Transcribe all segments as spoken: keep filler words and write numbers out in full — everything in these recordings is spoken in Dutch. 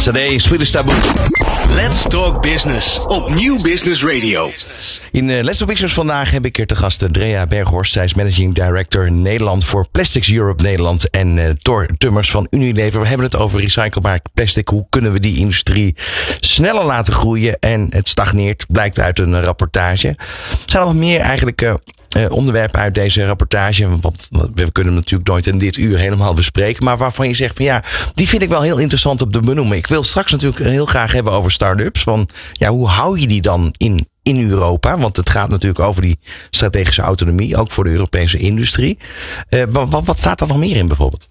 C D Swedish Taboo. Let's Talk Business op Nieuw Business Radio. In uh, Let's Talk Business vandaag heb ik hier te gast Drea Berghorst. Zij is Managing Director Nederland voor Plastics Europe Nederland. En uh, Thor Tummers van Unilever. We hebben het over recyclebaar plastic. Hoe kunnen we die industrie sneller laten groeien? En het stagneert, blijkt uit een rapportage. Er zijn nog meer eigenlijk uh, uh, onderwerpen uit deze rapportage. Want we kunnen hem natuurlijk nooit in dit uur helemaal bespreken. Maar waarvan je zegt van ja, die vind ik wel heel interessant op te benoemen. Ik wil straks natuurlijk heel graag hebben over start-ups. Van ja, hoe hou je die dan in in Europa? Want het gaat natuurlijk over die strategische autonomie, ook voor de Europese industrie. Uh, wat, wat staat er nog meer in bijvoorbeeld?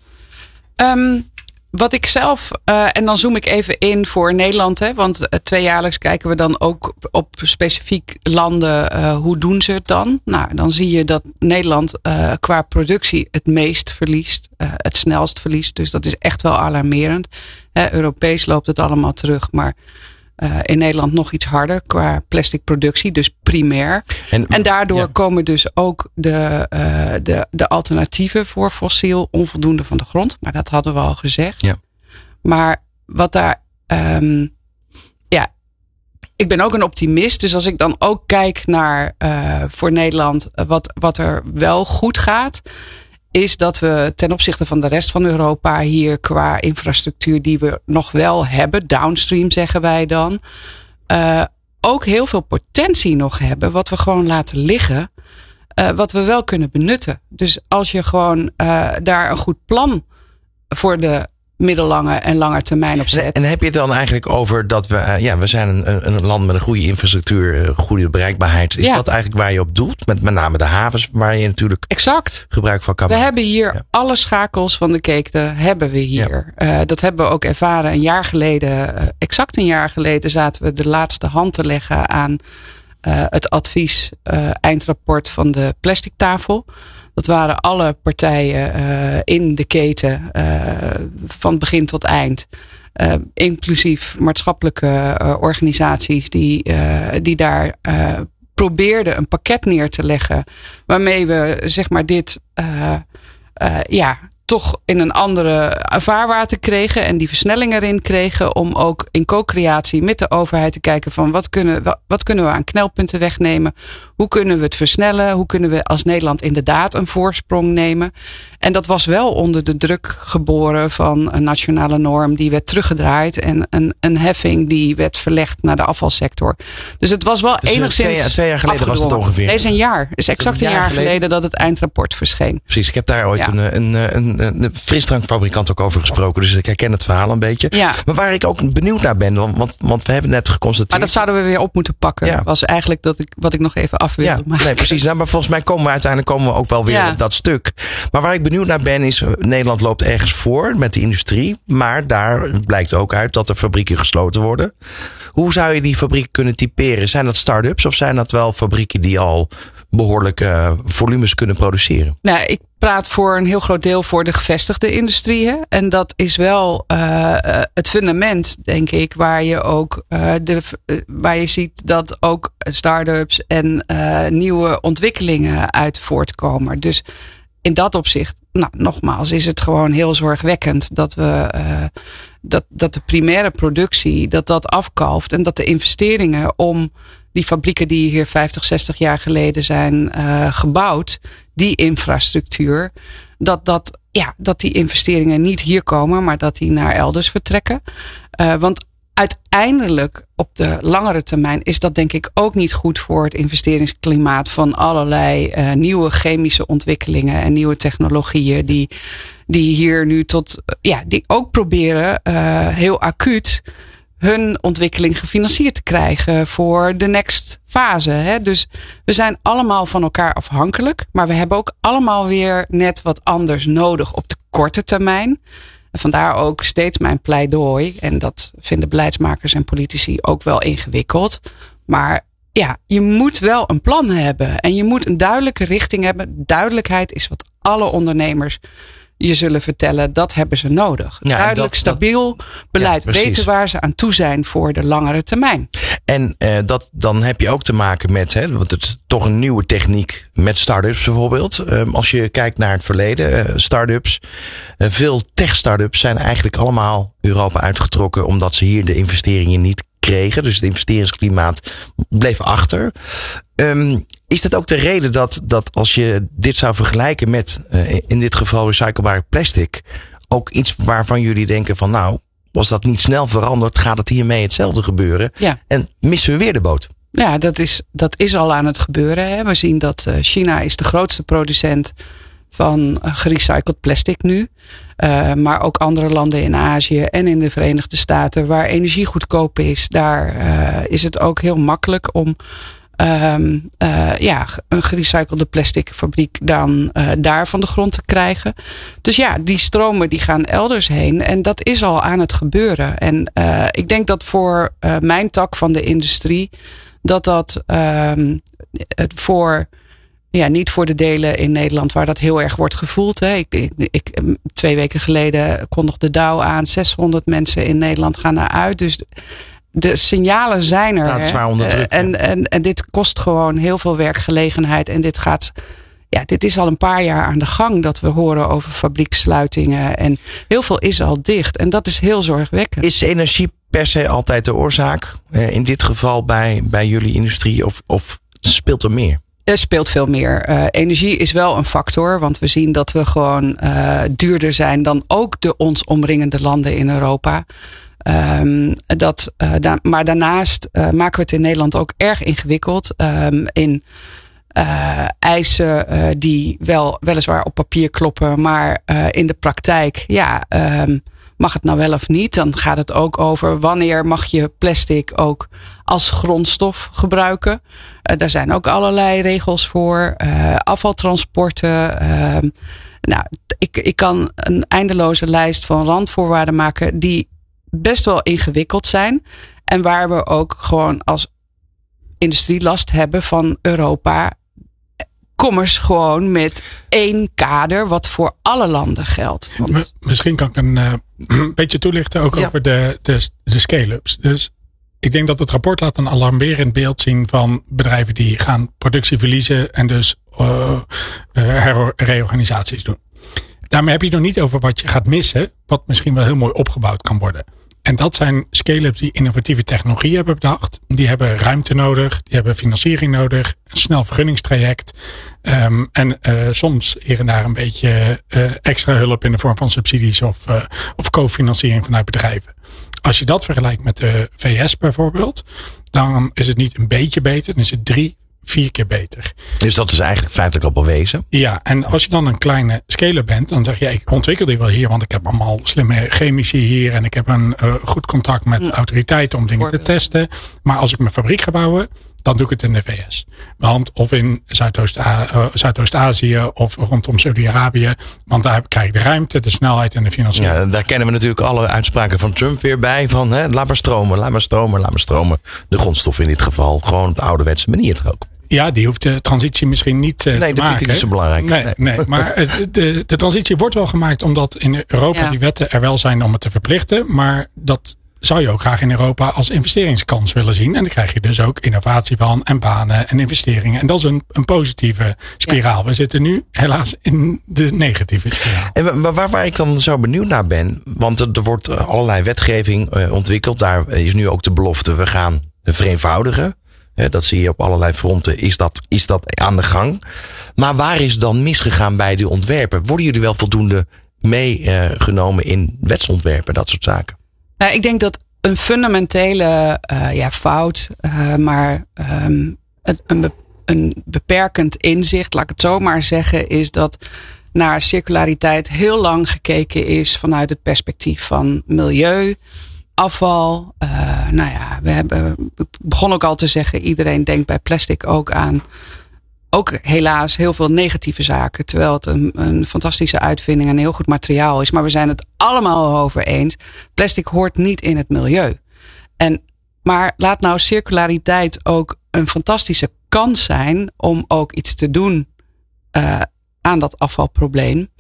Um, wat ik zelf, uh, en dan zoom ik even in voor Nederland, hè, want uh, tweejaarlijks kijken we dan ook op specifiek landen, uh, hoe doen ze het dan? Nou, dan zie je dat Nederland uh, qua productie het meest verliest, uh, het snelst verliest. Dus dat is echt wel alarmerend. Uh, Europees loopt het allemaal terug, maar Uh, in Nederland nog iets harder qua plastic productie, dus primair. En, en daardoor ja. komen dus ook de, uh, de, de alternatieven voor fossiel onvoldoende van de grond. Maar dat hadden we al gezegd. Ja. Maar wat daar, um, ja, ik ben ook een optimist. Dus als ik dan ook kijk naar uh, voor Nederland wat, wat er wel goed gaat, is dat we ten opzichte van de rest van Europa hier qua infrastructuur die we nog wel hebben, downstream zeggen wij dan, uh, ook heel veel potentie nog hebben wat we gewoon laten liggen, uh, wat we wel kunnen benutten. Dus als je gewoon uh, daar een goed plan voor de middellange en lange termijn op zet. En heb je het dan eigenlijk over dat we, uh, ja, we zijn een, een land met een goede infrastructuur, goede bereikbaarheid. Is ja. dat eigenlijk waar je op doelt? Met met name de havens waar je natuurlijk exact gebruik van kan maken. We hebben hier ja. alle schakels van de keten hebben we hier. Ja. Uh, dat hebben we ook ervaren een jaar geleden. Uh, exact een jaar geleden zaten we de laatste hand te leggen aan uh, het advies uh, eindrapport van de plastic tafel. Dat waren alle partijen uh, in de keten uh, van begin tot eind. Uh, inclusief maatschappelijke uh, organisaties die, uh, die daar uh, probeerden een pakket neer te leggen. Waarmee we zeg maar dit uh, uh, ja, toch in een andere vaarwater kregen. En die versnelling erin kregen. Om ook in co-creatie met de overheid te kijken van wat kunnen, wat, wat kunnen we aan knelpunten wegnemen. Hoe kunnen we het versnellen? Hoe kunnen we als Nederland inderdaad een voorsprong nemen? En dat was wel onder de druk geboren van een nationale norm die werd teruggedraaid. En een, een heffing die werd verlegd naar de afvalsector. Dus het was wel dus enigszins twee, twee jaar geleden was het ongeveer. Deze een jaar. Het is exact een jaar, jaar geleden. geleden dat het eindrapport verscheen. Precies, ik heb daar ooit ja. een, een, een, een frisdrankfabrikant ook over gesproken. Dus ik herken het verhaal een beetje. Ja. Maar waar ik ook benieuwd naar ben, want, want we hebben net geconstateerd. Maar dat zouden we weer op moeten pakken. Ja. Was eigenlijk dat ik, wat ik nog even af wil ja, maken. Nee, precies. Nou, maar volgens mij komen we uiteindelijk komen we ook wel weer ja. op dat stuk. Maar waar ik benieuwd naar ben is, Nederland loopt ergens voor met de industrie. Maar daar blijkt ook uit dat er fabrieken gesloten worden. Hoe zou je die fabrieken kunnen typeren? Zijn dat start-ups of zijn dat wel fabrieken die al behoorlijke volumes kunnen produceren? Nou, ik praat voor een heel groot deel voor de gevestigde industrie. Hè? En dat is wel uh, het fundament, denk ik, waar je ook uh, de, uh, waar je ziet dat ook start-ups en uh, nieuwe ontwikkelingen uit voortkomen. Dus in dat opzicht, nou, nogmaals, is het gewoon heel zorgwekkend dat we uh, dat, dat de primaire productie dat dat afkalft en dat de investeringen om die fabrieken die hier vijftig, zestig jaar geleden zijn uh, gebouwd, die infrastructuur, dat, dat, ja, dat die investeringen niet hier komen, maar dat die naar elders vertrekken. Uh, want uiteindelijk op de langere termijn is dat denk ik ook niet goed voor het investeringsklimaat van allerlei uh, nieuwe chemische ontwikkelingen en nieuwe technologieën die, die hier nu tot, uh, ja, die ook proberen uh, heel acuut hun ontwikkeling gefinancierd te krijgen voor de next fase. Hè? Dus we zijn allemaal van elkaar afhankelijk, maar we hebben ook allemaal weer net wat anders nodig op de korte termijn. En vandaar ook steeds mijn pleidooi, en dat vinden beleidsmakers en politici ook wel ingewikkeld. Maar ja, je moet wel een plan hebben en je moet een duidelijke richting hebben. Duidelijkheid is wat alle ondernemers je zullen vertellen, dat hebben ze nodig. Ja, Duidelijk, dat, stabiel dat, beleid. Ja, weten waar ze aan toe zijn voor de langere termijn. En uh, dat, dan heb je ook te maken met, hè, want het is toch een nieuwe techniek met start-ups bijvoorbeeld. Um, als je kijkt naar het verleden, uh, start-ups. Uh, veel tech-start-ups zijn eigenlijk allemaal Europa uitgetrokken omdat ze hier de investeringen niet kregen. Dus het investeringsklimaat bleef achter. Um, is dat ook de reden dat, dat als je dit zou vergelijken met, uh, in dit geval recyclebaar plastic, ook iets waarvan jullie denken van nou, was dat niet snel veranderd, gaat het hiermee hetzelfde gebeuren? Ja. En missen we weer de boot? Ja, dat is, dat is al aan het gebeuren. Hè. We zien dat uh, China is de grootste producent van uh, gerecycled plastic nu. Uh, maar ook andere landen in Azië en in de Verenigde Staten waar energie goedkoop is. Daar uh, is het ook heel makkelijk om Um, uh, ja, een gerecyclede plastic fabriek dan uh, daar van de grond te krijgen. Dus ja, die stromen die gaan elders heen. En dat is al aan het gebeuren. En uh, ik denk dat voor uh, mijn tak van de industrie, dat dat um, voor, ja, niet voor de delen in Nederland waar dat heel erg wordt gevoeld. Hè. Ik, ik, ik, twee weken geleden kondigde Dow aan, zeshonderd mensen in Nederland gaan eruit. Dus de signalen zijn er. Staat zwaar onder druk. En, en, en dit kost gewoon heel veel werkgelegenheid. En dit gaat, ja, dit is al een paar jaar aan de gang dat we horen over fabriekssluitingen. En heel veel is al dicht. En dat is heel zorgwekkend. Is energie per se altijd de oorzaak? In dit geval bij, bij jullie industrie? Of, of speelt er meer? Er speelt veel meer. Uh, energie is wel een factor. Want we zien dat we gewoon uh, duurder zijn dan ook de ons omringende landen in Europa. Um, dat, uh, da- maar daarnaast uh, maken we het in Nederland ook erg ingewikkeld. Um, in uh, eisen uh, die wel weliswaar op papier kloppen. Maar uh, in de praktijk, ja, um, mag het nou wel of niet? Dan gaat het ook over wanneer mag je plastic ook als grondstof gebruiken. Uh, daar zijn ook allerlei regels voor. Uh, afvaltransporten. Uh, nou, ik, ik kan een eindeloze lijst van randvoorwaarden maken die best wel ingewikkeld zijn. En waar we ook gewoon als industrie last hebben van Europa. Kom eens gewoon met één kader wat voor alle landen geldt. Want misschien kan ik een uh, beetje toelichten ook ja. over de, de, de scale-ups. Dus ik denk dat het rapport laat een alarmerend beeld zien van bedrijven die gaan productie verliezen en dus uh, uh, reorganisaties doen. Daarmee heb je het nog niet over wat je gaat missen, wat misschien wel heel mooi opgebouwd kan worden. En dat zijn scale-ups die innovatieve technologie hebben bedacht. Die hebben ruimte nodig, die hebben financiering nodig, een snel vergunningstraject. Um, en uh, soms hier en daar een beetje uh, extra hulp in de vorm van subsidies of, uh, of cofinanciering vanuit bedrijven. Als je dat vergelijkt met de V S bijvoorbeeld, dan is het niet een beetje beter, dan is het drie, vier keer beter. Dus dat is eigenlijk feitelijk al bewezen? Ja, en als je dan een kleine scaler bent, dan zeg je, ik ontwikkel die wel hier, want ik heb allemaal slimme chemici hier en ik heb een uh, goed contact met mm. autoriteiten om dingen te testen. Maar als ik mijn fabriek ga bouwen, dan doe ik het in de V S. Want of in Zuidoost-A- uh, Zuidoost-Azië of rondom Saudi-Arabië. Want daar krijg je de ruimte, de snelheid en de financiering. Ja, daar kennen we natuurlijk alle uitspraken van Trump weer bij. Van hè, laat maar stromen, laat maar stromen, laat maar stromen. De grondstof in dit geval gewoon op de ouderwetse manier toch ook. Ja, die hoeft de transitie misschien niet uh, nee, te maken. Nee, dat vind ik niet zo belangrijk. Nee, nee. nee maar de, de transitie wordt wel gemaakt omdat in Europa ja. die wetten er wel zijn om het te verplichten. Maar dat zou je ook graag in Europa als investeringskans willen zien. En dan krijg je dus ook innovatie van en banen en investeringen. En dat is een, een positieve spiraal. Ja. We zitten nu helaas in de negatieve spiraal. En waar, waar ik dan zo benieuwd naar ben, want er, er wordt allerlei wetgeving uh, ontwikkeld. Daar is nu ook de belofte, we gaan vereenvoudigen. He, dat zie je op allerlei fronten, is dat, is dat aan de gang. Maar waar is dan misgegaan bij de ontwerpen? Worden jullie wel voldoende meegenomen uh, in wetsontwerpen, dat soort zaken? Nou, ik denk dat een fundamentele uh, ja, fout, uh, maar um, een, een, een beperkend inzicht, laat ik het zo maar zeggen, is dat naar circulariteit heel lang gekeken is vanuit het perspectief van milieu, afval. Uh, nou ja, we hebben, ik begon ook al te zeggen, iedereen denkt bij plastic ook aan ook helaas heel veel negatieve zaken. Terwijl het een, een fantastische uitvinding en een heel goed materiaal is. Maar we zijn het allemaal over eens. Plastic hoort niet in het milieu. En, maar laat nou circulariteit ook een fantastische kans zijn om ook iets te doen uh, aan dat afvalprobleem.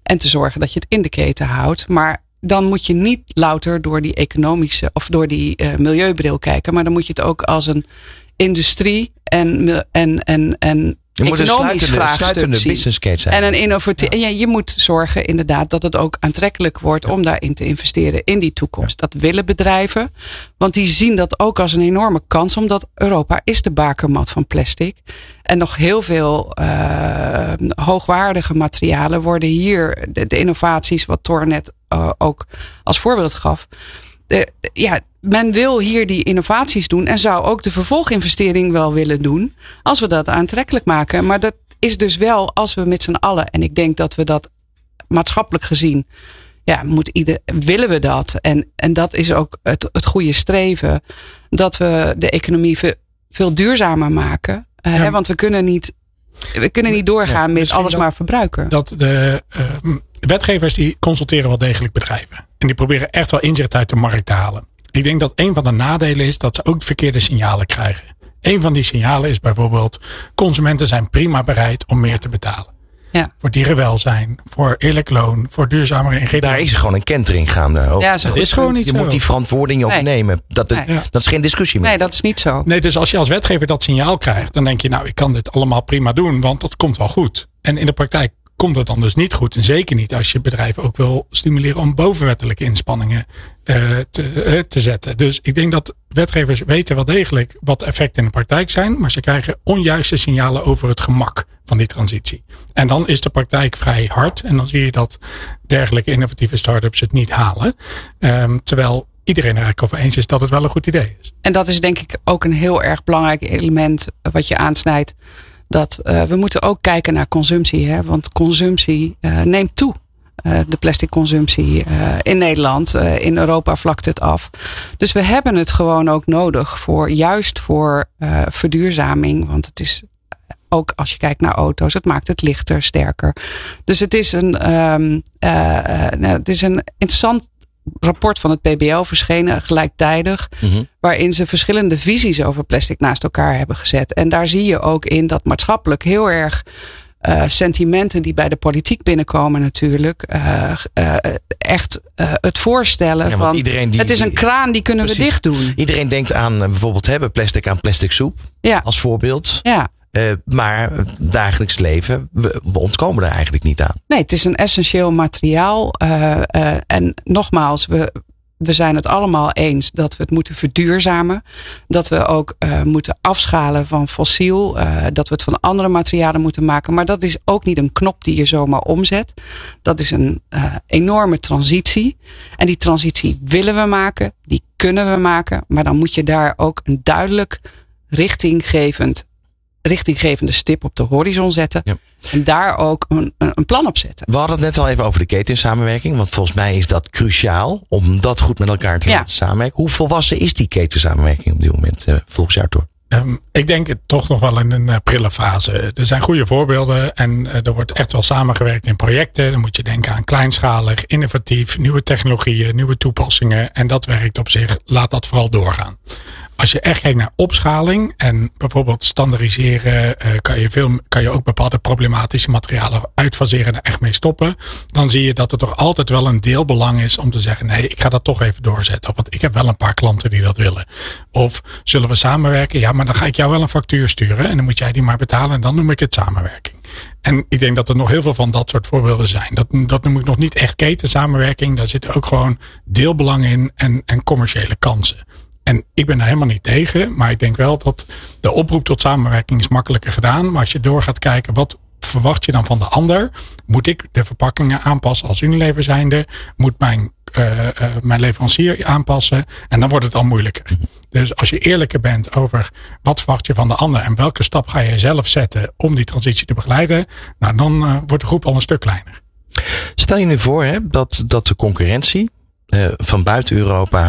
En te zorgen dat je het in de keten houdt. Maar dan moet je niet louter door die economische of door die uh, milieubril kijken. Maar dan moet je het ook als een industrie en, en, en, en je moet een economisch sluitende, sluitende zien. business case zijn. En een innovatief. Ja. En ja, je moet zorgen inderdaad dat het ook aantrekkelijk wordt ja. om daarin te investeren in die toekomst. Ja. Dat willen bedrijven. Want die zien dat ook als een enorme kans. Omdat Europa is de bakermat van plastic. En nog heel veel uh, hoogwaardige materialen worden hier. De, de innovaties wat Thor net uh, ook als voorbeeld gaf. De, de, ja, men wil hier die innovaties doen en zou ook de vervolginvestering wel willen doen als we dat aantrekkelijk maken. Maar dat is dus wel als we met z'n allen, en ik denk dat we dat maatschappelijk gezien, ja, moet ieder, willen we dat. En, en dat is ook het, het goede streven, dat we de economie veel, veel duurzamer maken. Uh, ja. hè, want we kunnen niet, we kunnen niet doorgaan ja, met alles dat, maar verbruiken. Dat de uh, wetgevers die consulteren wel degelijk bedrijven. En die proberen echt wel inzicht uit de markt te halen. Ik denk dat een van de nadelen is dat ze ook verkeerde signalen krijgen. Een van die signalen is bijvoorbeeld, consumenten zijn prima bereid om meer te betalen. Ja. Voor dierenwelzijn, voor eerlijk loon, voor duurzamere ingrediënten. Daar is gewoon een kentering gaande. Ook. Ja, dat is gewoon niet je zo. moet die verantwoording ook nee. nemen. Dat, het, nee. dat is geen discussie meer. Nee, dat is niet zo. Nee, dus als je als wetgever dat signaal krijgt, dan denk je, nou, ik kan dit allemaal prima doen, want dat komt wel goed. En in de praktijk komt het dan dus niet goed. En zeker niet als je bedrijf ook wil stimuleren om bovenwettelijke inspanningen uh, te, uh, te zetten. Dus ik denk dat wetgevers weten wel degelijk wat de effecten in de praktijk zijn. Maar ze krijgen onjuiste signalen over het gemak van die transitie. En dan is de praktijk vrij hard. En dan zie je dat dergelijke innovatieve start-ups het niet halen. Um, terwijl iedereen er eigenlijk over eens is dat het wel een goed idee is. En dat is denk ik ook een heel erg belangrijk element wat je aansnijdt. Dat uh, we moeten ook kijken naar consumptie. Hè? Want consumptie uh, neemt toe. Uh, de plastic consumptie uh, in Nederland. Uh, in Europa vlakt het af. Dus we hebben het gewoon ook nodig. Voor, juist voor uh, verduurzaming. Want het is ook als je kijkt naar auto's. Het maakt het lichter, sterker. Dus het is een, um, uh, uh, nou, het is een interessant rapport van het P B L verschenen gelijktijdig. Mm-hmm. Waarin ze verschillende visies over plastic naast elkaar hebben gezet. En daar zie je ook in dat maatschappelijk heel erg uh, sentimenten die bij de politiek binnenkomen natuurlijk. Uh, uh, echt uh, het voorstellen ja, van die, het is een kraan die kunnen precies. we dicht doen. Iedereen denkt aan uh, bijvoorbeeld hebben plastic aan plastic soep. Ja. Als voorbeeld. Ja. Uh, maar dagelijks leven, we, we ontkomen er eigenlijk niet aan. Nee, het is een essentieel materiaal. Uh, uh, en nogmaals, we, we zijn het allemaal eens dat we het moeten verduurzamen. Dat we ook uh, moeten afschalen van fossiel. Uh, dat we het van andere materialen moeten maken. Maar dat is ook niet een knop die je zomaar omzet. Dat is een uh, enorme transitie. En die transitie willen we maken. Die kunnen we maken. Maar dan moet je daar ook een duidelijk richtinggevend richtinggevende stip op de horizon zetten. Ja. En daar ook een, een plan op zetten. We hadden het net al even over de ketensamenwerking. Want volgens mij is dat cruciaal. Om dat goed met elkaar te ja. laten samenwerken. Hoe volwassen is die ketensamenwerking op dit moment? Uh, volgens jou, Thor? Um, ik denk het toch nog wel in een uh, prille fase. Er zijn goede voorbeelden. En uh, er wordt echt wel samengewerkt in projecten. Dan moet je denken aan kleinschalig, innovatief, nieuwe technologieën, nieuwe toepassingen. En dat werkt op zich. Laat dat vooral doorgaan. Als je echt kijkt naar opschaling en bijvoorbeeld standaardiseren, uh, kan je veel, kan je ook bepaalde problematische materialen uitfaseren en er echt mee stoppen. Dan zie je dat er toch altijd wel een deelbelang is om te zeggen, nee, ik ga dat toch even doorzetten. Want ik heb wel een paar klanten die dat willen. Of zullen we samenwerken? Ja, maar dan ga ik jou wel een factuur sturen en dan moet jij die maar betalen en dan noem ik het samenwerking. En ik denk dat er nog heel veel van dat soort voorbeelden zijn. Dat, dat noem ik nog niet echt ketensamenwerking. Daar zitten ook gewoon deelbelang in en, en commerciële kansen. En ik ben daar helemaal niet tegen. Maar ik denk wel dat de oproep tot samenwerking is makkelijker gedaan. Maar als je door gaat kijken, wat verwacht je dan van de ander? Moet ik de verpakkingen aanpassen als Unilever zijnde? Moet mijn, uh, uh, mijn leverancier aanpassen? En dan wordt het al moeilijker. Dus als je eerlijker bent over wat verwacht je van de ander en welke stap ga je zelf zetten om die transitie te begeleiden, nou dan uh, wordt de groep al een stuk kleiner. Stel je nu voor hè, dat, dat de concurrentie uh, van buiten Europa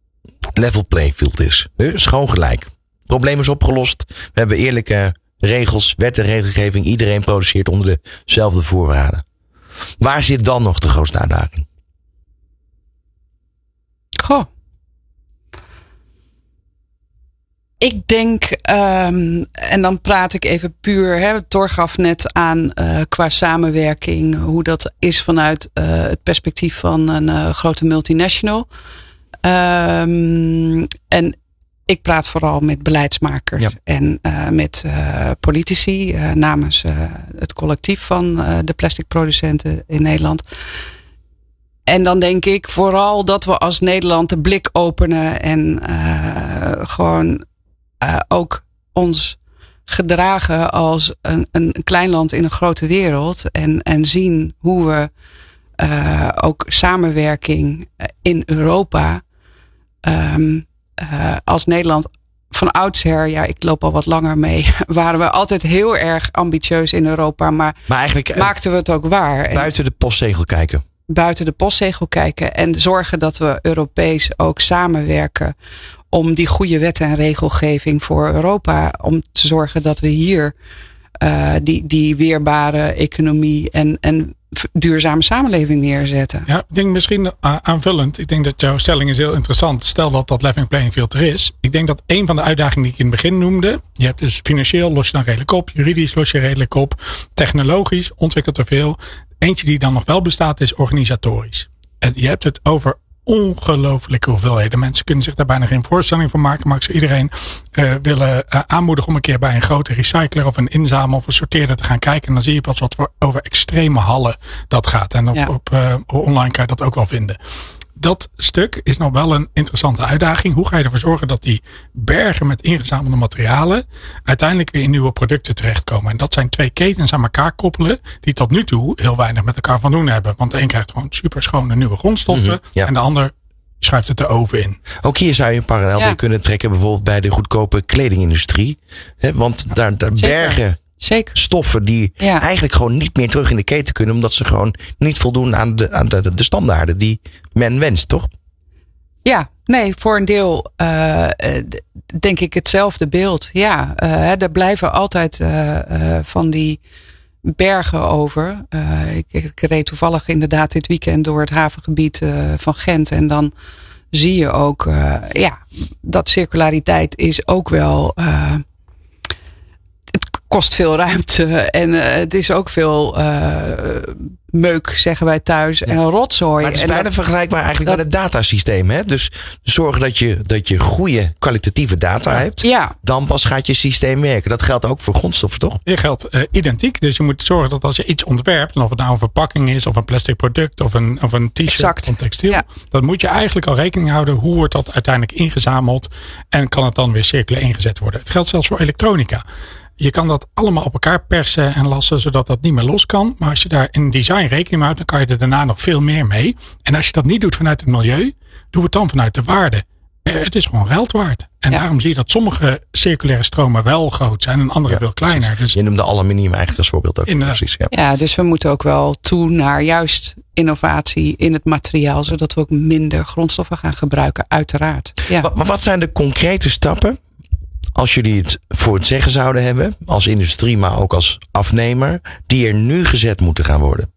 level playing field is. Dus gewoon gelijk. Probleem is opgelost. We hebben eerlijke regels, wet en regelgeving. Iedereen produceert onder dezelfde voorwaarden. Waar zit dan nog de grootste uitdaging? Goh. Ik denk, um, en dan praat ik even puur, hè, Thor gaf net aan uh, qua samenwerking, hoe dat is vanuit uh, het perspectief van een uh, grote multinational. Um, en ik praat vooral met beleidsmakers ja. en uh, met uh, politici uh, namens uh, het collectief van uh, de plasticproducenten in Nederland. En dan denk ik vooral dat we als Nederland de blik openen en uh, gewoon uh, ook ons gedragen als een, een klein land in een grote wereld. En, en zien hoe we uh, ook samenwerking in Europa um, uh, als Nederland van oudsher, ja, ik loop al wat langer mee, waren we altijd heel erg ambitieus in Europa. Maar, maar eigenlijk maakten we het ook waar. Buiten de postzegel kijken. Buiten de postzegel kijken en zorgen dat we Europees ook samenwerken om die goede wet en regelgeving voor Europa, om te zorgen dat we hier uh, die, die weerbare economie en, en duurzame samenleving neerzetten. Ja, ik denk misschien uh, aanvullend. Ik denk dat jouw stelling is heel interessant. Stel dat dat leveling playing field er is. Ik denk dat een van de uitdagingen die ik in het begin noemde. Je hebt dus financieel los je dan redelijk op. Juridisch los je redelijk op. Technologisch ontwikkelt er veel. Eentje die dan nog wel bestaat is organisatorisch. En je hebt het over ongelooflijke hoeveelheden. Mensen kunnen zich daar bijna geen voorstelling van maken. Maar ik zou iedereen uh, willen uh, aanmoedigen om een keer bij een grote recycler of een inzamel of een sorteerder te gaan kijken. En dan zie je pas wat voor over extreme hallen dat gaat. En op, ja. op uh, online kan je dat ook wel vinden. Dat stuk is nog wel een interessante uitdaging. Hoe ga je ervoor zorgen dat die bergen met ingezamelde materialen uiteindelijk weer in nieuwe producten terechtkomen? En dat zijn twee ketens aan elkaar koppelen die tot nu toe heel weinig met elkaar van doen hebben. Want de een krijgt gewoon super schone nieuwe grondstoffen mm-hmm, ja. en de ander schuift het de oven in. Ook hier zou je een parallel ja. weer kunnen trekken bijvoorbeeld bij de goedkope kledingindustrie. He, want daar, daar bergen Zeker. stoffen die ja. eigenlijk gewoon niet meer terug in de keten kunnen. Omdat ze gewoon niet voldoen aan de, aan de, de standaarden die men wenst, toch? Ja, nee, voor een deel uh, denk ik hetzelfde beeld. Ja, uh, er blijven altijd uh, uh, van die bergen over. Uh, ik, ik reed toevallig inderdaad dit weekend door het havengebied uh, van Gent. En dan zie je ook uh, ja, dat circulariteit is ook wel Uh, kost veel ruimte en uh, het is ook veel uh, meuk, zeggen wij thuis, ja. en rotzooi. Maar het is en bijna dat, vergelijkbaar eigenlijk dat, met het datasysteem. Hè? Dus zorgen dat je, dat je goede kwalitatieve data ja. hebt. Ja. Dan pas gaat je systeem werken. Dat geldt ook voor grondstoffen, toch? Dit geldt uh, identiek. Dus je moet zorgen dat als je iets ontwerpt, of het nou een verpakking is, of een plastic product, of een, of een t-shirt, exact. Of een textiel. Ja. Dan moet je eigenlijk al rekening houden. Hoe wordt dat uiteindelijk ingezameld? En kan het dan weer circulair ingezet worden? Het geldt zelfs voor elektronica. Je kan dat allemaal op elkaar persen en lassen, zodat dat niet meer los kan. Maar als je daar in design rekening mee houdt, dan kan je er daarna nog veel meer mee. En als je dat niet doet vanuit het milieu, doe het dan vanuit de waarde. Het is gewoon geld waard. En ja. daarom zie je dat sommige circulaire stromen wel groot zijn en andere ja, veel kleiner. Dus je noemde aluminium eigenlijk als voorbeeld ook. Precies, ja. ja, dus we moeten ook wel toe naar juist innovatie in het materiaal, zodat we ook minder grondstoffen gaan gebruiken, uiteraard. Ja. Maar wat zijn de concrete stappen, als jullie het voor het zeggen zouden hebben, als industrie, maar ook als afnemer, die er nu gezet moeten gaan worden?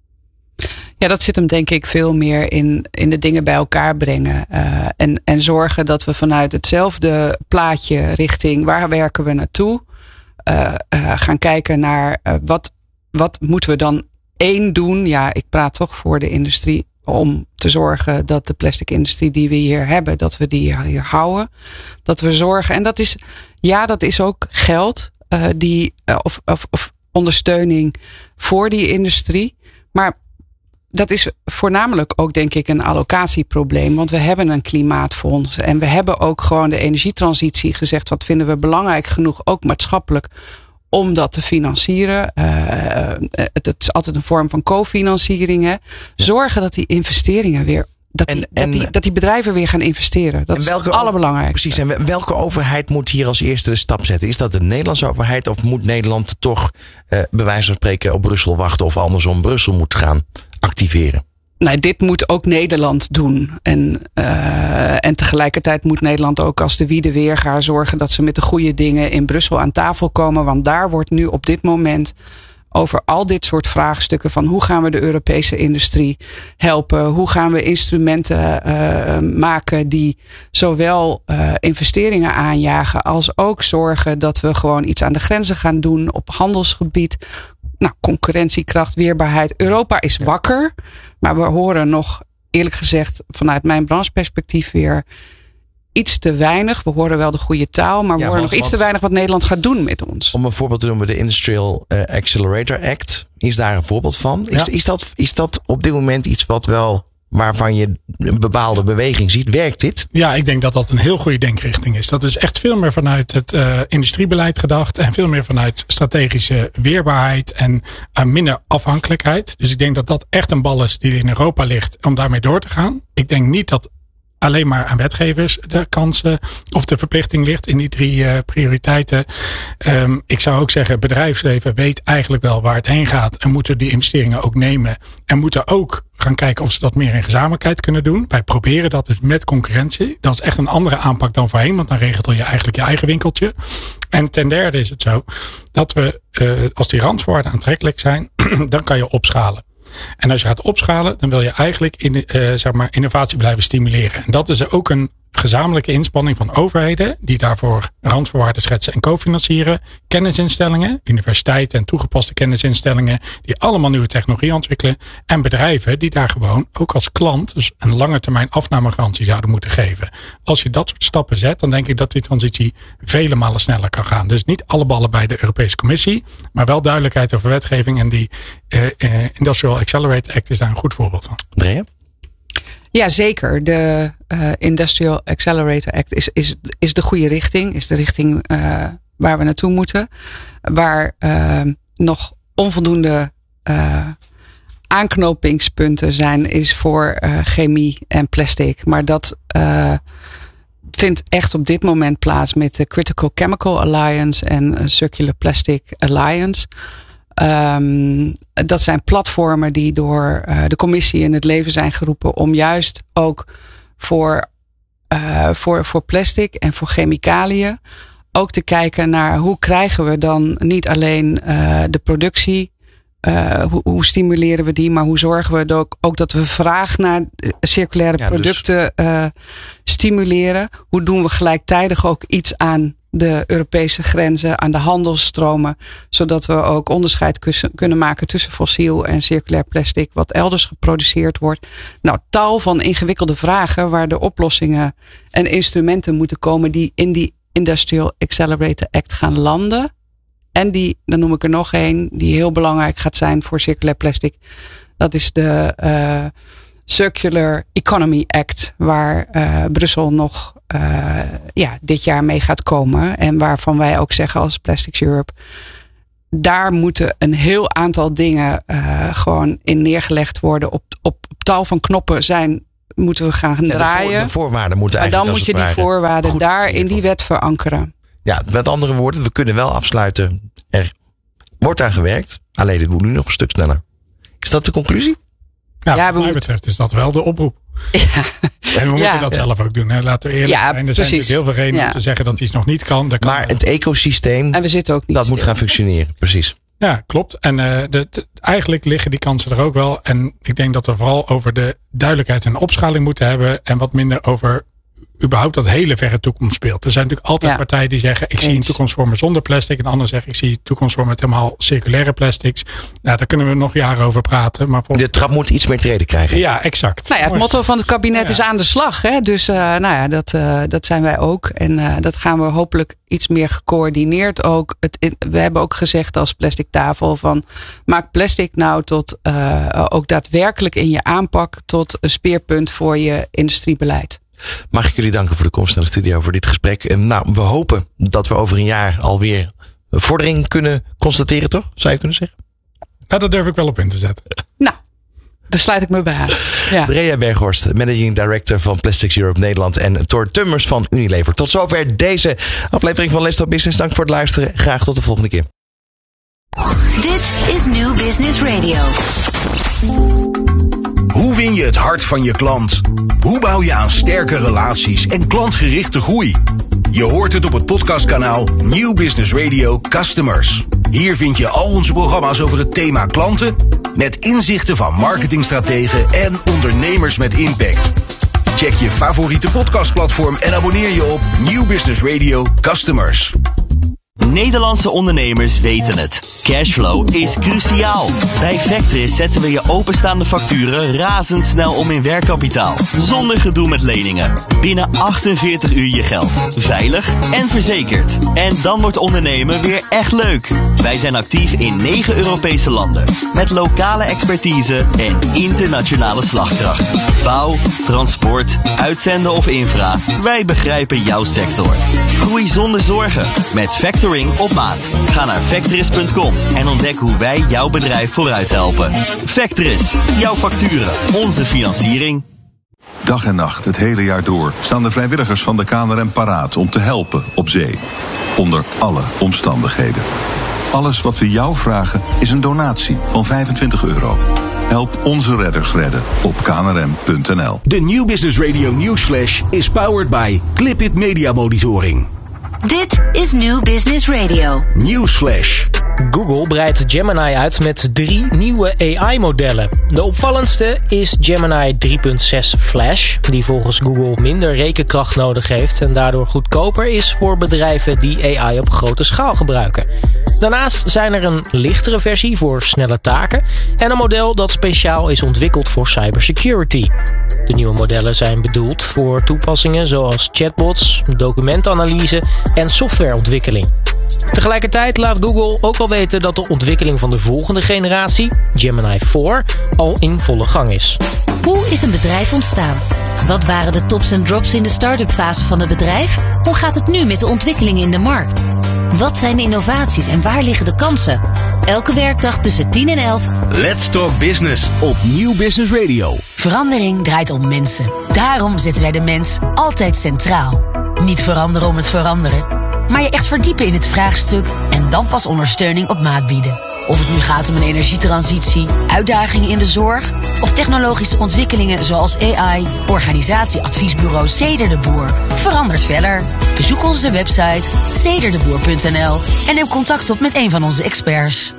Ja, dat zit hem denk ik veel meer in, in de dingen bij elkaar brengen. Uh, en, en zorgen dat we vanuit hetzelfde plaatje richting waar werken we naartoe, uh, uh, gaan kijken naar uh, wat, wat moeten we dan één doen. Ja, ik praat toch voor de industrie, om te zorgen dat de plastic industrie die we hier hebben, dat we die hier houden. Dat we zorgen, en dat is, ja, dat is ook geld, uh, die, uh, of, of, of ondersteuning voor die industrie. Maar dat is voornamelijk ook denk ik een allocatieprobleem. Want we hebben een klimaatfonds. En we hebben ook gewoon de energietransitie gezegd. Wat vinden we belangrijk genoeg, ook maatschappelijk, om dat te financieren. Uh, het, het is altijd een vorm van cofinanciering. Hè. Zorgen dat die investeringen weer, dat, en, die, en, dat, die, dat die bedrijven weer gaan investeren. Dat is het allerbelangrijkste. Precies. En welke overheid moet hier als eerste de stap zetten? Is dat de Nederlandse overheid of moet Nederland toch uh, bij wijze van spreken op Brussel wachten of andersom Brussel moet gaan activeren? Nou, dit moet ook Nederland doen. En, uh, en tegelijkertijd moet Nederland ook als de wiede weergaar zorgen dat ze met de goede dingen in Brussel aan tafel komen. Want daar wordt nu op dit moment over al dit soort vraagstukken van hoe gaan we de Europese industrie helpen? Hoe gaan we instrumenten uh, maken die zowel uh, investeringen aanjagen als ook zorgen dat we gewoon iets aan de grenzen gaan doen op handelsgebied. Nou, concurrentiekracht, weerbaarheid. Europa is wakker, maar we horen nog eerlijk gezegd vanuit mijn brancheperspectief weer iets te weinig. We horen wel de goede taal, maar we ja, horen nog iets te weinig wat Nederland gaat doen met ons. Om een voorbeeld te noemen, de Industrial uh, Accelerator Act is daar een voorbeeld van. Is, ja. is, dat, is dat op dit moment iets wat wel, waarvan je een bepaalde beweging ziet? Werkt dit? Ja, ik denk dat dat een heel goede denkrichting is. Dat is echt veel meer vanuit het uh, industriebeleid gedacht en veel meer vanuit strategische weerbaarheid en uh, minder afhankelijkheid. Dus ik denk dat dat echt een bal is die in Europa ligt om daarmee door te gaan. Ik denk niet dat alleen maar aan wetgevers de kansen of de verplichting ligt in die drie uh, prioriteiten. Um, ik zou ook zeggen, bedrijfsleven weet eigenlijk wel waar het heen gaat en moeten die investeringen ook nemen. En moeten ook gaan kijken of ze dat meer in gezamenlijkheid kunnen doen. Wij proberen dat dus met concurrentie. Dat is echt een andere aanpak dan voorheen, want dan regel je eigenlijk je eigen winkeltje. En ten derde is het zo dat we, uh, als die randvoorwaarden aantrekkelijk zijn, dan kan je opschalen. En als je gaat opschalen, dan wil je eigenlijk in, uh, zeg maar innovatie blijven stimuleren. En dat is ook een gezamenlijke inspanning van overheden die daarvoor randvoorwaarden schetsen en cofinancieren. Kennisinstellingen, universiteiten en toegepaste kennisinstellingen die allemaal nieuwe technologie ontwikkelen. En bedrijven die daar gewoon ook als klant dus een lange termijn afnamegarantie zouden moeten geven. Als je dat soort stappen zet, dan denk ik dat die transitie vele malen sneller kan gaan. Dus niet alle ballen bij de Europese Commissie, maar wel duidelijkheid over wetgeving. En die uh, uh, Industrial Accelerator Act is daar een goed voorbeeld van. Andrea? Ja, zeker. De uh, Industrial Accelerator Act is, is, is de goede richting. Is de richting uh, waar we naartoe moeten. Waar uh, nog onvoldoende uh, aanknopingspunten zijn, is voor uh, chemie en plastic. Maar dat uh, vindt echt op dit moment plaats met de Critical Chemical Alliance en Circular Plastic Alliance. Um, dat zijn platformen die door uh, de commissie in het leven zijn geroepen om juist ook voor, uh, voor, voor plastic en voor chemicaliën ook te kijken naar hoe krijgen we dan niet alleen uh, de productie, uh, hoe, hoe stimuleren we die, maar hoe zorgen we ook, ook dat we vraag naar circulaire ja, producten dus uh, stimuleren. Hoe doen we gelijktijdig ook iets aan de Europese grenzen, aan de handelsstromen, zodat we ook onderscheid kussen, kunnen maken tussen fossiel en circulair plastic, wat elders geproduceerd wordt. Nou, tal van ingewikkelde vragen waar de oplossingen en instrumenten moeten komen die in die Industrial Accelerator Act gaan landen. En die, dan noem ik er nog één, die heel belangrijk gaat zijn voor circulair plastic. Dat is de uh, Circular Economy Act, waar uh, Brussel nog uh, ja, dit jaar mee gaat komen. En waarvan wij ook zeggen als Plastics Europe, daar moeten een heel aantal dingen uh, gewoon in neergelegd worden. Op, op, op tal van knoppen zijn, moeten we gaan ja, draaien. De, voor, de voorwaarden moeten maar eigenlijk. Dan moet je die voorwaarden daar in die wet verankeren. Ja, met andere woorden, we kunnen wel afsluiten. Er wordt aan gewerkt, alleen het moet nu nog een stuk sneller. Is dat de conclusie? Ja, ja, wat mij moeten... betreft is dat wel de oproep. Ja. En we moeten ja. dat zelf ook doen. Hè. Laten we eerlijk ja, zijn. Er precies. zijn natuurlijk heel veel redenen ja. om te zeggen dat iets nog niet kan. kan maar het ecosysteem, en we zitten ook niet dat stil. moet gaan functioneren. Precies. Ja, klopt. En uh, de, de, eigenlijk liggen die kansen er ook wel. En ik denk dat we vooral over de duidelijkheid en opschaling moeten hebben. En wat minder over überhaupt dat hele verre toekomst speelt. Er zijn natuurlijk altijd ja. partijen die zeggen, ik Eens. zie een toekomst voor me zonder plastic. En anderen zeggen, ik zie een toekomst voor me met helemaal circulaire plastics. Nou, daar kunnen we nog jaren over praten. Maar de trap moet iets meer treden krijgen. Ja, exact. Nou ja, het motto van het kabinet ja. is aan de slag. Hè? Dus uh, nou ja, dat, uh, dat zijn wij ook. En uh, dat gaan we hopelijk iets meer gecoördineerd ook. Het, we hebben ook gezegd als plastic tafel van, maak plastic nou tot uh, ook daadwerkelijk in je aanpak tot een speerpunt voor je industriebeleid. Mag ik jullie danken voor de komst naar de studio, voor dit gesprek. Nou, we hopen dat we over een jaar alweer vordering kunnen constateren, toch? Zou je kunnen zeggen? Ja, daar durf ik wel op in te zetten. Nou, daar sluit ik me bij aan. Ja. Drea Berghorst, Managing Director van Plastics Europe Nederland en Thor Tummers van Unilever. Tot zover deze aflevering van Let's Talk Business. Dank voor het luisteren. Graag tot de volgende keer. Dit is New Business Radio. Hoe win je het hart van je klant? Hoe bouw je aan sterke relaties en klantgerichte groei? Je hoort het op het podcastkanaal New Business Radio Customers. Hier vind je al onze programma's over het thema klanten, met inzichten van marketingstrategen en ondernemers met impact. Check je favoriete podcastplatform en abonneer je op Nieuw Business Radio Customers. Nederlandse ondernemers weten het. Cashflow is cruciaal. Bij Vectris zetten we je openstaande facturen razendsnel om in werkkapitaal. Zonder gedoe met leningen. Binnen achtenveertig uur je geld. Veilig en verzekerd. En dan wordt ondernemen weer echt leuk. Wij zijn actief in negen Europese landen. Met lokale expertise en internationale slagkracht. Bouw, transport, uitzenden of infra. Wij begrijpen jouw sector. Groei zonder zorgen. Met Factoring op maat. Ga naar Vectris punt com en ontdek hoe wij jouw bedrijf vooruit helpen. Vectris, jouw facturen, onze financiering. Dag en nacht, het hele jaar door, staan de vrijwilligers van de K N R M paraat om te helpen op zee. Onder alle omstandigheden. Alles wat we jou vragen is een donatie van vijfentwintig euro. Help onze redders redden op k n r m punt n l. De Nieuw Business Radio Newsflash is powered by Clipit Media Monitoring. Dit is New Business Radio. Newsflash. Google breidt Gemini uit met drie nieuwe A I-modellen. De opvallendste is Gemini drie punt zes Flash, die volgens Google minder rekenkracht nodig heeft en daardoor goedkoper is voor bedrijven die A I op grote schaal gebruiken. Daarnaast zijn er een lichtere versie voor snelle taken en een model dat speciaal is ontwikkeld voor cybersecurity. De nieuwe modellen zijn bedoeld voor toepassingen zoals chatbots, documentanalyse en softwareontwikkeling. Tegelijkertijd laat Google ook al weten dat de ontwikkeling van de volgende generatie, Gemini vier, al in volle gang is. Hoe is een bedrijf ontstaan? Wat waren de tops en drops in de start-up fase van het bedrijf? Hoe gaat het nu met de ontwikkelingen in de markt? Wat zijn de innovaties en waar liggen de kansen? Elke werkdag tussen tien en elf. Let's Talk Business op Nieuw Business Radio. Verandering draait om mensen. Daarom zetten wij de mens altijd centraal. Niet veranderen om het veranderen, maar je echt verdiepen in het vraagstuk en dan pas ondersteuning op maat bieden. Of het nu gaat om een energietransitie, uitdagingen in de zorg of technologische ontwikkelingen zoals A I, organisatieadviesbureau Ceder de Boer verandert verder. Bezoek onze website ceder de boer punt n l en neem contact op met een van onze experts.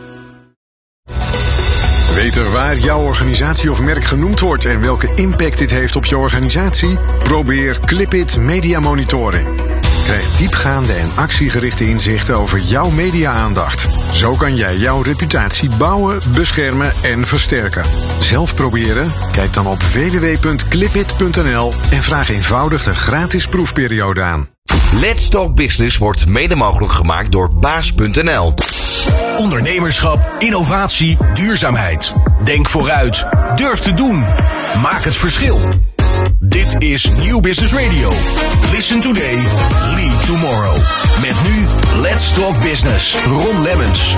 Weten waar jouw organisatie of merk genoemd wordt en welke impact dit heeft op je organisatie? Probeer Clipit Media Monitoring. Krijg diepgaande en actiegerichte inzichten over jouw media-aandacht. Zo kan jij jouw reputatie bouwen, beschermen en versterken. Zelf proberen? Kijk dan op w w w punt clipit punt n l en vraag eenvoudig de gratis proefperiode aan. Let's Talk Business wordt mede mogelijk gemaakt door baas punt n l. Ondernemerschap, innovatie, duurzaamheid. Denk vooruit. Durf te doen. Maak het verschil. Dit is Nieuw Business Radio. Listen today, lead tomorrow. Met nu Let's Talk Business. Ron Lemmens.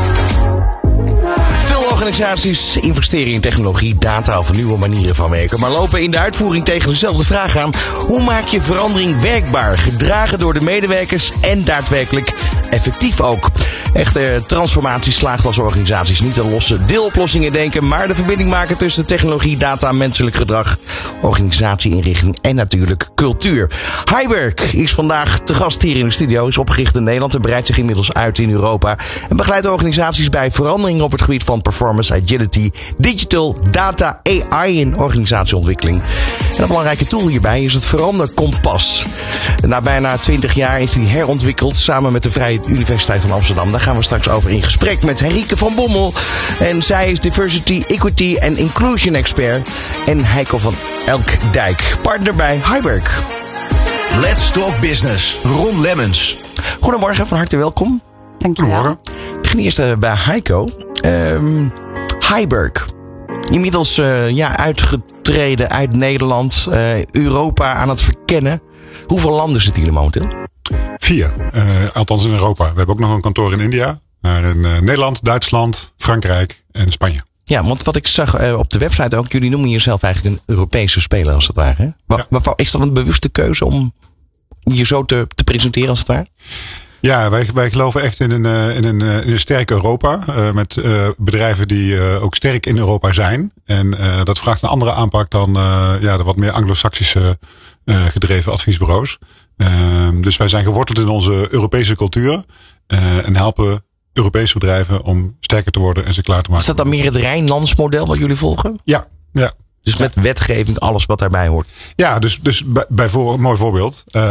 Veel organisaties investeren in technologie, data of nieuwe manieren van werken, maar lopen in de uitvoering tegen dezelfde vraag aan. Hoe maak je verandering werkbaar, gedragen door de medewerkers en daadwerkelijk effectief ook? Echte transformatie slaagt als organisaties niet aan losse deeloplossingen denken, maar de verbinding maken tussen technologie, data, menselijk gedrag, organisatieinrichting en natuurlijk cultuur. Highwork is vandaag te gast hier in de studio, is opgericht in Nederland en breidt zich inmiddels uit in Europa en begeleidt organisaties bij veranderingen op het gebied van performance, agility, digital, data, A I en organisatieontwikkeling. En een belangrijke tool hierbij is het Veranderkompas. Na bijna twintig jaar is die herontwikkeld samen met de Vrije Universiteit van Amsterdam. Daar gaan we straks over in gesprek met Henrike van Bommel. En zij is Diversity, Equity en Inclusion Expert. En Heiko van Elkdijk, partner bij Highwork. Let's Talk Business. Ron Lemmens. Goedemorgen, van harte welkom. Dankjewel. Ik begin eerst uh, bij Heiko. Um, Highwork. Inmiddels uh, ja, uitgetreden uit Nederland, uh, Europa aan het verkennen. Hoeveel landen zitten jullie momenteel? Vier, uh, althans in Europa. We hebben ook nog een kantoor in India. Maar in uh, Nederland, Duitsland, Frankrijk en Spanje. Ja, want wat ik zag uh, op de website ook, jullie noemen jezelf eigenlijk een Europese speler als het ware. Hè? Maar, ja. maar is dat een bewuste keuze om je zo te, te presenteren als het ware? Ja, wij, wij geloven echt in een, uh, in een, uh, in een sterk Europa. Uh, met uh, bedrijven die uh, ook sterk in Europa zijn. En uh, dat vraagt een andere aanpak dan uh, ja, de wat meer anglo-saxische uh, gedreven adviesbureaus. Uh, dus wij zijn geworteld in onze Europese cultuur. Uh, en helpen Europese bedrijven om sterker te worden en ze klaar te maken. Is dat dan meer het Rijnlandsmodel wat jullie volgen? Ja, ja. Dus met wetgeving, alles wat daarbij hoort. Ja, dus, dus bij, bij voor, een mooi voorbeeld. Uh,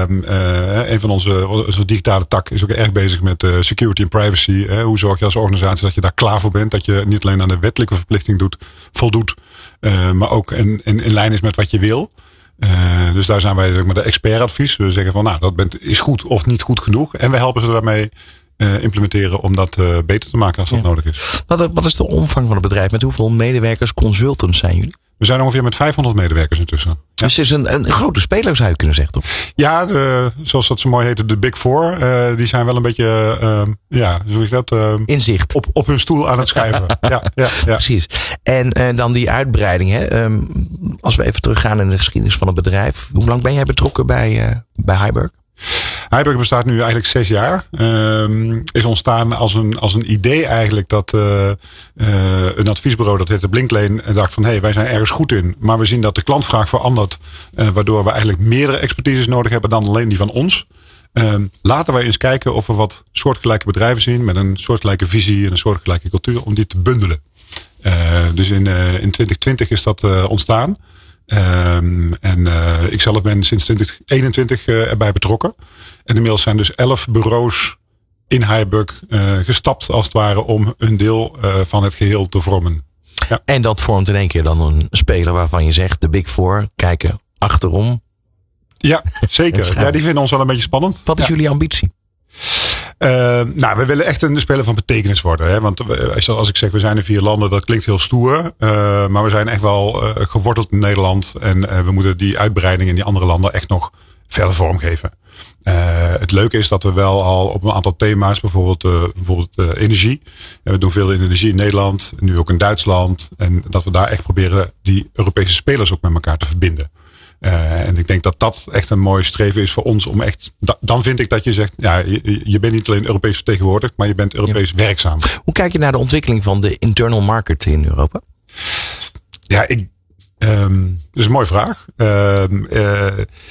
uh, een van onze, onze digitale tak is ook erg bezig met uh, security en privacy. Uh, hoe zorg je als organisatie dat je daar klaar voor bent? Dat je niet alleen aan de wettelijke verplichting doet, voldoet. Uh, maar ook in, in, in lijn is met wat je wil. Uh, dus daar zijn wij met de expertadvies. We zeggen van nou, dat bent, is goed of niet goed genoeg. En we helpen ze daarmee uh, implementeren om dat uh, beter te maken als dat ja. nodig is. Wat, wat is de omvang van het bedrijf? Met hoeveel medewerkers, consultants zijn jullie? We zijn ongeveer met vijfhonderd medewerkers intussen. Ja. Dus het is een, een grote speler, zou je kunnen zeggen, toch? Ja, de, zoals dat zo mooi heette, de Big Four. Uh, die zijn wel een beetje, uh, ja, hoe zeg je dat? Uh, Inzicht. Op, op hun stoel aan het schuiven. ja, ja, ja. Precies. En uh, dan die uitbreiding. Hè? Um, als we even teruggaan in de geschiedenis van het bedrijf. Hoe lang ben jij betrokken bij, uh, bij Heiberg? Heiberg bestaat nu eigenlijk zes jaar. Um, is ontstaan als een, als een idee eigenlijk dat uh, uh, een adviesbureau, dat heette Blinklane, en dacht van hé, hey, wij zijn ergens goed in. Maar we zien dat de klantvraag verandert. Uh, waardoor we eigenlijk meerdere expertises nodig hebben dan alleen die van ons. Um, laten wij eens kijken of we wat soortgelijke bedrijven zien met een soortgelijke visie en een soortgelijke cultuur om die te bundelen. Uh, dus in, uh, in twintig twintig is dat uh, ontstaan. Um, en uh, ik zelf ben sinds twintig eenentwintig uh, erbij betrokken. En inmiddels zijn dus elf bureaus in Heiberg uh, gestapt als het ware om een deel uh, van het geheel te vormen. Ja. En dat vormt in één keer dan een speler waarvan je zegt, de Big Four kijken achterom. Ja, zeker. Ja, die vinden ons wel een beetje spannend. Wat is ja. jullie ambitie? Uh, nou, we willen echt een speler van betekenis worden. Hè? Want als, als ik zeg, we zijn in vier landen, dat klinkt heel stoer. Uh, maar we zijn echt wel uh, geworteld in Nederland. En uh, we moeten die uitbreiding in die andere landen echt nog verder vormgeven. Uh, het leuke is dat we wel al op een aantal thema's, bijvoorbeeld, uh, bijvoorbeeld uh, energie. En we doen veel in energie in Nederland, nu ook in Duitsland. En dat we daar echt proberen die Europese spelers ook met elkaar te verbinden. Uh, en ik denk dat dat echt een mooi streven is voor ons om echt, da, dan vind ik dat je zegt, ja, je, je bent niet alleen Europees vertegenwoordigd, maar je bent Europees ja. werkzaam. Hoe kijk je naar de ontwikkeling van de internal market in Europa? Ja, ik, um, dat is een mooie vraag. Um, uh,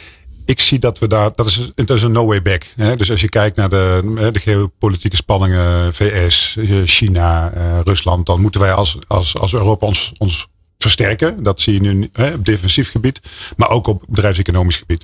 ik zie dat we daar, dat is, dat is een no way back. Hè? Dus als je kijkt naar de, de geopolitieke spanningen, V S, China, uh, Rusland, dan moeten wij als, als, als Europa ons, ons versterken. Dat zie je nu hè, op defensief gebied, maar ook op bedrijfseconomisch gebied.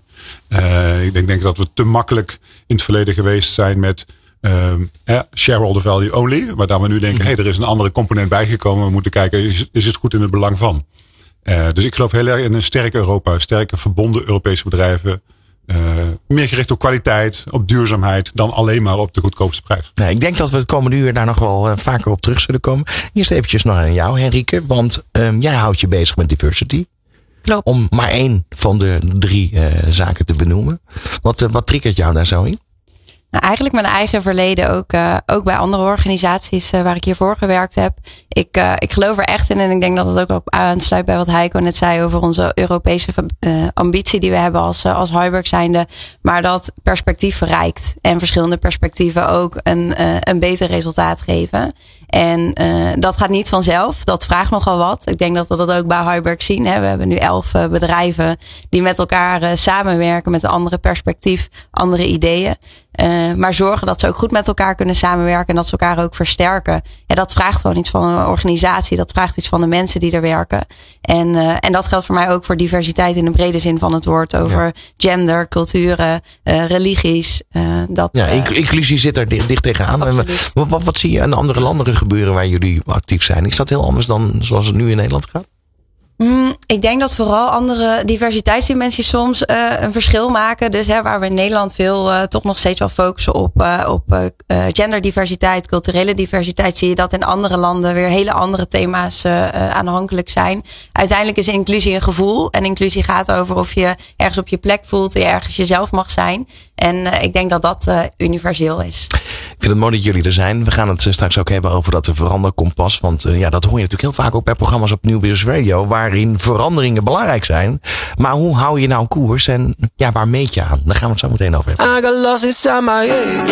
Uh, ik denk, denk dat we te makkelijk in het verleden geweest zijn met uh, eh, shareholder value only, waar dan we nu denken, hé, hey, er is een andere component bijgekomen. We moeten kijken, is, is het goed in het belang van? Uh, dus ik geloof heel erg in een sterk Europa, sterke verbonden Europese bedrijven. Uh, meer gericht op kwaliteit, op duurzaamheid, dan alleen maar op de goedkoopste prijs. Ja, ik denk dat we het komende uur daar nog wel uh, vaker op terug zullen komen. Eerst eventjes nog aan jou, Henrike, want um, jij houdt je bezig met diversity. Klopt. Om maar één van de drie uh, zaken te benoemen. Wat, uh, wat triggert jou daar zo in? Nou, eigenlijk mijn eigen verleden ook, uh, ook bij andere organisaties uh, waar ik hiervoor gewerkt heb. Ik, uh, ik geloof er echt in en ik denk dat het ook op aansluit bij wat Heiko net zei over onze Europese uh, ambitie die we hebben als, uh, als Heiberg zijnde. Maar dat perspectief verrijkt en verschillende perspectieven ook een, uh, een beter resultaat geven. En uh, dat gaat niet vanzelf. Dat vraagt nogal wat. Ik denk dat we dat ook bij Heiberg zien. Hè. We hebben nu elf uh, bedrijven die met elkaar uh, samenwerken met een andere perspectief, andere ideeën. Uh, maar zorgen dat ze ook goed met elkaar kunnen samenwerken en dat ze elkaar ook versterken. En dat vraagt gewoon iets van een organisatie. Dat vraagt iets van de mensen die er werken. En, uh, en dat geldt voor mij ook voor diversiteit in de brede zin van het woord. Over ja. gender, culturen, uh, religies. Uh, dat, ja, uh, inclusie zit er dicht, dicht tegenaan. En wat, wat, wat zie je in andere landen gebeuren waar jullie actief zijn? Is dat heel anders dan zoals het nu in Nederland gaat? Mm, ik denk dat vooral andere diversiteitsdimensies soms uh, een verschil maken. Dus hè, waar we in Nederland veel uh, toch nog steeds wel focussen op, uh, op uh, genderdiversiteit, culturele diversiteit, zie je dat in andere landen weer hele andere thema's uh, uh, aanhankelijk zijn. Uiteindelijk is inclusie een gevoel. En inclusie gaat over of je ergens op je plek voelt en je ergens jezelf mag zijn. En uh, ik denk dat dat uh, universeel is. Ik vind het mooi dat jullie er zijn. We gaan het straks ook hebben over dat veranderkompas. Want uh, ja, dat hoor je natuurlijk heel vaak ook bij programma's op New Business Radio, waarin veranderingen belangrijk zijn. Maar hoe hou je nou koers en ja, waar meet je aan? Daar gaan we het zo meteen over hebben. I got lost inside my head.